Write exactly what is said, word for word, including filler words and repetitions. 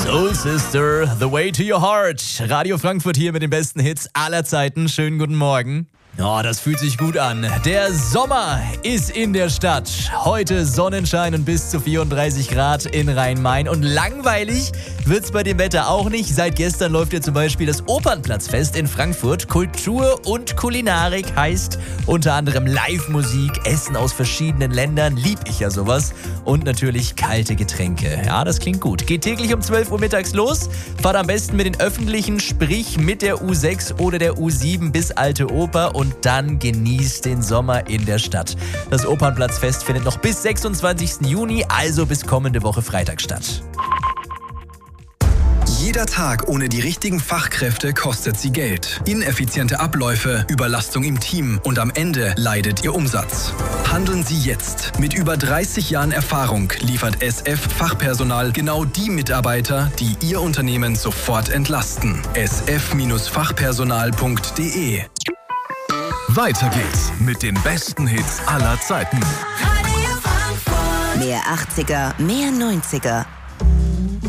Soul Sister, The Way to Your Heart. Radio Frankfurt hier mit den besten Hits aller Zeiten. Schönen guten Morgen. Oh, das fühlt sich gut an. Der Sommer ist in der Stadt. Heute Sonnenschein und bis zu vierunddreißig Grad in Rhein-Main. Und langweilig wird's bei dem Wetter auch nicht. Seit gestern läuft ja zum Beispiel das Opernplatzfest in Frankfurt. Kultur und Kulinarik heißt unter anderem Live-Musik, Essen aus verschiedenen Ländern. Lieb ich ja sowas. Und natürlich kalte Getränke. Ja, das klingt gut. Geht täglich um zwölf Uhr mittags los. Fahrt am besten mit den Öffentlichen, sprich mit der U sechs oder der U sieben bis Alte Oper. Und dann genießt den Sommer in der Stadt. Das Opernplatzfest findet noch bis sechsundzwanzigsten Juni, also bis kommende Woche Freitag statt. Jeder Tag ohne die richtigen Fachkräfte kostet sie Geld. Ineffiziente Abläufe, Überlastung im Team und am Ende leidet ihr Umsatz. Handeln Sie jetzt. Mit über dreißig Jahren Erfahrung liefert S F Fachpersonal genau die Mitarbeiter, die Ihr Unternehmen sofort entlasten. s f Fachpersonal punkt d e Weiter geht's mit den besten Hits aller Zeiten. Mehr achtziger, mehr neunziger.